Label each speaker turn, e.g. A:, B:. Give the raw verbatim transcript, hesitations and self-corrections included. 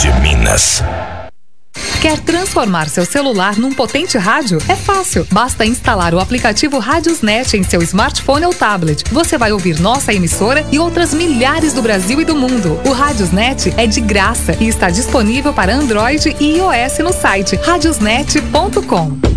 A: de Minas.
B: Quer transformar seu celular num potente rádio? É fácil. Basta instalar o aplicativo Radiosnet em seu smartphone ou tablet. Você vai ouvir nossa emissora e outras milhares do Brasil e do mundo. O Radiosnet é de graça e está disponível para Android e iOS no site radiosnet ponto com.